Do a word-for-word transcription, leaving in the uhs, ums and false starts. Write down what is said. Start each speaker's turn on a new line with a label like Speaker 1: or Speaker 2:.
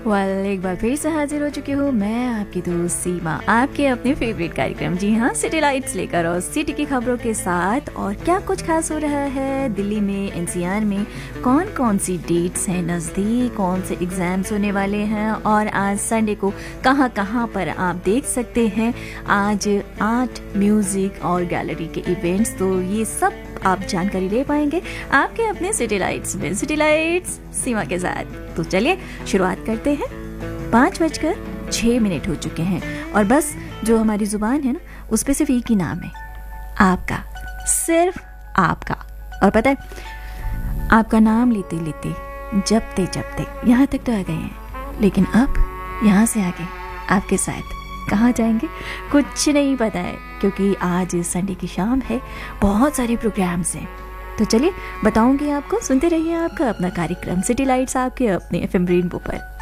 Speaker 1: Well एक बार फिर से हाजिर हो चुकी हूँ मैं, आपकी दोस्त सीमा, आपके अपने फेवरेट कार्यक्रम जी हाँ सिटी लाइट्स लेकर, और सिटी की खबरों के साथ। और क्या कुछ खास हो रहा है दिल्ली में, एनसीआर में, कौन कौन सी डेट्स हैं नज़दीक, कौन से एग्ज़ाम्स होने वाले हैं, और आज संडे को कहाँ कहाँ पर आप देख सकते हैं आज आर्ट, म्यूज़िक और गैलरी के इवेंट्स। तो ये सब आप जानकारी ले पाएंगे आपके अपने सिटी लाइट्स में, सिटी लाइट्स सीमा के साथ। तो चलिए शुरुआत करते हैं। पाँच बजकर छः मिनट हो चुके हैं और बस जो हमारी ज़ुबान है ना उस पर सिर्फ एक ही नाम है, आपका, सिर्फ आपका। और पता है, आपका नाम लेते लेते जपते जपते यहाँ तक तो आ गए हैं, लेकिन अब यहाँ से आगे आपके साथ कहाँ जाएंगे कुछ नहीं पता है, क्योंकि आज संडे की शाम है, बहुत सारे प्रोग्राम्स हैं। तो चलिए बताऊंगी आपको, सुनते रहिए आपका अपना कार्यक्रम सिटी लाइट्स आपके अपने एफएम रेनबो पर।